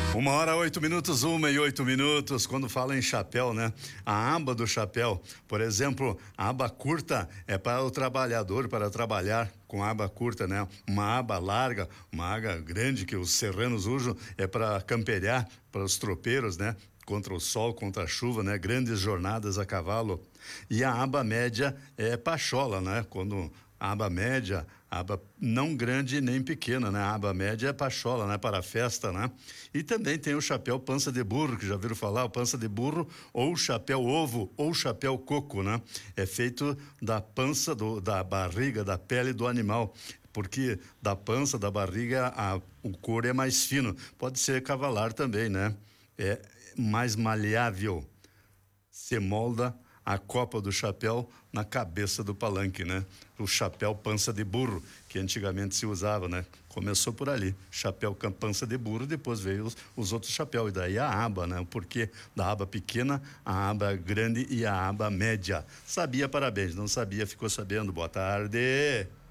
1h, 8 minutos, 1h08. Quando fala em chapéu, né? A aba do chapéu, por exemplo, a aba curta é para o trabalhador, para trabalhar com aba curta, né? Uma aba larga, uma aba grande que os serranos usam é para camperiar, para os tropeiros, né? Contra o sol, contra a chuva, né? Grandes jornadas a cavalo. E a aba média é pachola, né? Quando a aba média, aba não grande nem pequena, né? A aba média é pachola, né? Para a festa, né? E também tem o chapéu pança de burro, que já viram falar, o pança de burro, ou chapéu ovo, ou chapéu coco, né? É feito da pança, da barriga, da pele do animal, porque da pança, da barriga, o couro é mais fino. Pode ser cavalar também, né? É mais maleável. Se molda a copa do chapéu na cabeça do palanque, né? O chapéu pança de burro, que antigamente se usava, né? Começou por ali, chapéu pança de burro, depois veio os outros chapéus, e daí a aba, né? O porquê da aba pequena, a aba grande e a aba média. Sabia, parabéns, não sabia, ficou sabendo, boa tarde.